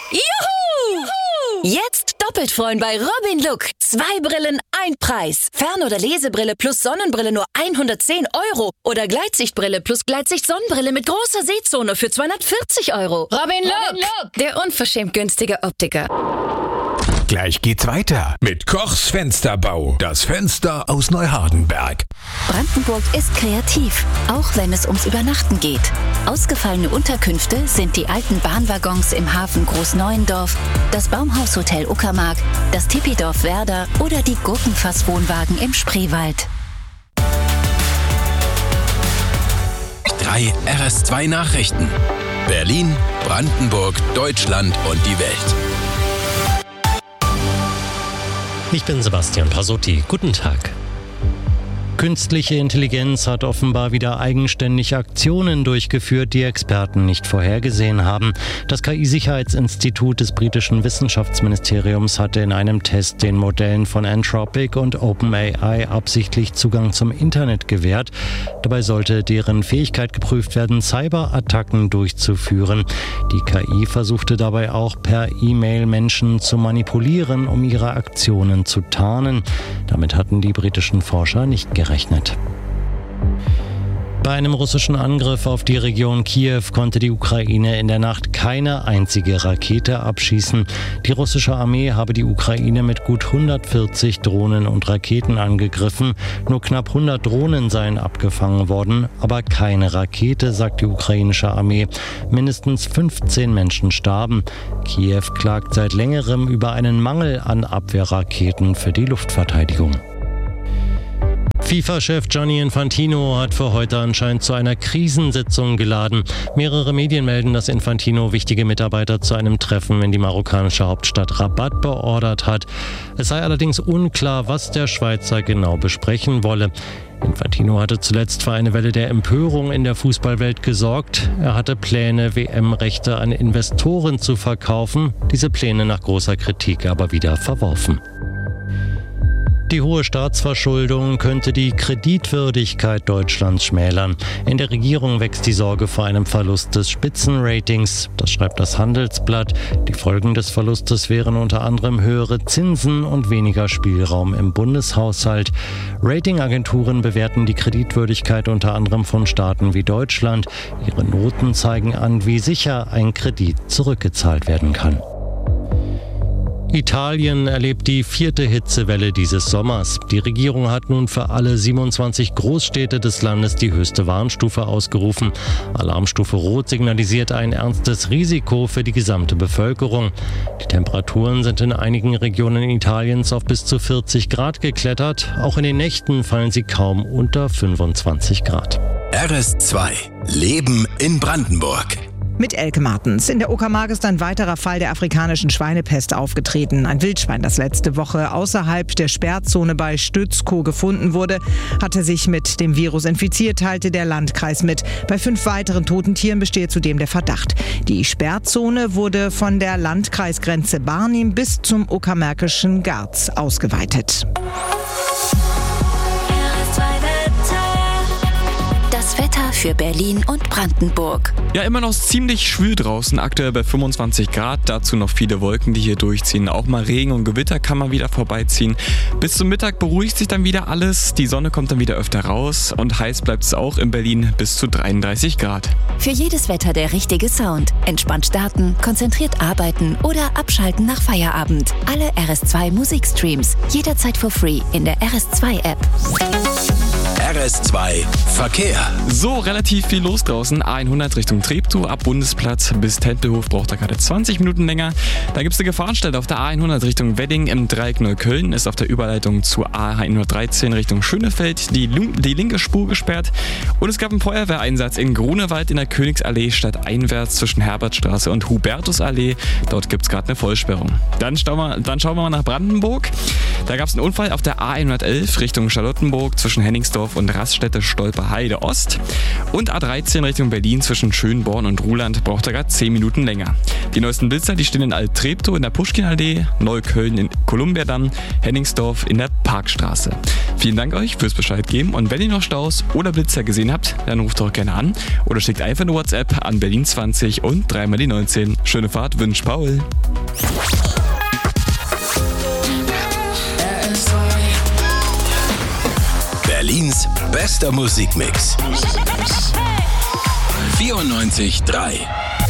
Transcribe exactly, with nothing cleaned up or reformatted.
Juhu! Jetzt doppelt freuen bei Robin Look. Zwei Brillen, ein Preis. Fern- oder Lesebrille plus Sonnenbrille nur hundertzehn Euro. Oder Gleitsichtbrille plus Gleitsicht-Sonnenbrille mit großer Sehzone für zweihundertvierzig Euro. Robin Look, Robin Look, der unverschämt günstige Optiker. Gleich geht's weiter mit Kochs Fensterbau. Das Fenster aus Neuhardenberg. Brandenburg ist kreativ, auch wenn es ums Übernachten geht. Ausgefallene Unterkünfte sind die alten Bahnwaggons im Hafen Großneuendorf, das Baumhaushotel Uckermark, das Tipidorf Werder oder die Gurkenfasswohnwagen im Spreewald. Drei R S zwei Nachrichten. Berlin, Brandenburg, Deutschland und die Welt. Ich bin Sebastian Pasotti. Guten Tag. Künstliche Intelligenz hat offenbar wieder eigenständig Aktionen durchgeführt, die Experten nicht vorhergesehen haben. Das K I-Sicherheitsinstitut des britischen Wissenschaftsministeriums hatte in einem Test den Modellen von Anthropic und OpenAI absichtlich Zugang zum Internet gewährt. Dabei sollte deren Fähigkeit geprüft werden, Cyberattacken durchzuführen. Die K I versuchte dabei auch per E-Mail Menschen zu manipulieren, um ihre Aktionen zu tarnen. Damit hatten die britischen Forscher nicht gerechnet. Rechnet. Bei einem russischen Angriff auf die Region Kiew konnte die Ukraine in der Nacht keine einzige Rakete abschießen. Die russische Armee habe die Ukraine mit gut hundertvierzig Drohnen und Raketen angegriffen. Nur knapp hundert Drohnen seien abgefangen worden, aber keine Rakete, sagt die ukrainische Armee. Mindestens fünfzehn Menschen starben. Kiew klagt seit längerem über einen Mangel an Abwehrraketen für die Luftverteidigung. FIFA-Chef Gianni Infantino hat für heute anscheinend zu einer Krisensitzung geladen. Mehrere Medien melden, dass Infantino wichtige Mitarbeiter zu einem Treffen in die marokkanische Hauptstadt Rabat beordert hat. Es sei allerdings unklar, was der Schweizer genau besprechen wolle. Infantino hatte zuletzt für eine Welle der Empörung in der Fußballwelt gesorgt. Er hatte Pläne, W M-Rechte an Investoren zu verkaufen, diese Pläne nach großer Kritik aber wieder verworfen. Die hohe Staatsverschuldung könnte die Kreditwürdigkeit Deutschlands schmälern. In der Regierung wächst die Sorge vor einem Verlust des Spitzenratings. Das schreibt das Handelsblatt. Die Folgen des Verlustes wären unter anderem höhere Zinsen und weniger Spielraum im Bundeshaushalt. Ratingagenturen bewerten die Kreditwürdigkeit unter anderem von Staaten wie Deutschland. Ihre Noten zeigen an, wie sicher ein Kredit zurückgezahlt werden kann. Italien erlebt die vierte Hitzewelle dieses Sommers. Die Regierung hat nun für alle siebenundzwanzig Großstädte des Landes die höchste Warnstufe ausgerufen. Alarmstufe Rot signalisiert ein ernstes Risiko für die gesamte Bevölkerung. Die Temperaturen sind in einigen Regionen Italiens auf bis zu vierzig Grad geklettert. Auch in den Nächten fallen sie kaum unter fünfundzwanzig Grad. R S zwei. Leben in Brandenburg. Mit Elke Martens. In der Uckermark ist ein weiterer Fall der afrikanischen Schweinepest aufgetreten. Ein Wildschwein, das letzte Woche außerhalb der Sperrzone bei Stützkow gefunden wurde, hatte sich mit dem Virus infiziert, teilte der Landkreis mit. Bei fünf weiteren toten Tieren besteht zudem der Verdacht. Die Sperrzone wurde von der Landkreisgrenze Barnim bis zum uckermärkischen Garz ausgeweitet. Das Wetter für Berlin und Brandenburg. Ja, immer noch ziemlich schwül draußen, aktuell bei fünfundzwanzig Grad. Dazu noch viele Wolken, die hier durchziehen. Auch mal Regen und Gewitter kann mal wieder vorbeiziehen. Bis zum Mittag beruhigt sich dann wieder alles. Die Sonne kommt dann wieder öfter raus. Und heiß bleibt es auch in Berlin bis zu dreiunddreißig Grad. Für jedes Wetter der richtige Sound. Entspannt starten, konzentriert arbeiten oder abschalten nach Feierabend. Alle R S zwei Musikstreams. Jederzeit for free in der R S zwei App. R S zwei Verkehr. So, relativ viel los draußen. A hundert Richtung Treptow, ab Bundesplatz bis Tempelhof braucht er gerade zwanzig Minuten länger. Da gibt es eine Gefahrenstelle auf der A hundert Richtung Wedding im Dreieck Neukölln. Ist auf der Überleitung zur A hundertdreizehn Richtung Schönefeld die, die linke Spur gesperrt. Und es gab einen Feuerwehreinsatz in Grunewald in der Königsallee stadteinwärts zwischen Herbertstraße und Hubertusallee. Dort gibt es gerade eine Vollsperrung. Dann schauen, wir, dann schauen wir mal nach Brandenburg. Da gab es einen Unfall auf der A hundertelf Richtung Charlottenburg zwischen Henningsdorf und Raststätte Stolperheide Ost. Und A dreizehn Richtung Berlin zwischen Schönborn und Ruhland braucht ihr gerade zehn Minuten länger. Die neuesten Blitzer, die stehen in Alt-Treptow in der Puschkinallee, Neukölln in Kolumbiadamm, Henningsdorf in der Parkstraße. Vielen Dank euch fürs Bescheid geben und wenn ihr noch Staus oder Blitzer gesehen habt, dann ruft doch gerne an oder schickt einfach eine WhatsApp an Berlin zwanzig und dreimal die neunzehn. Schöne Fahrt, wünscht Paul. Berlins bester Musikmix. vierundneunzig Komma drei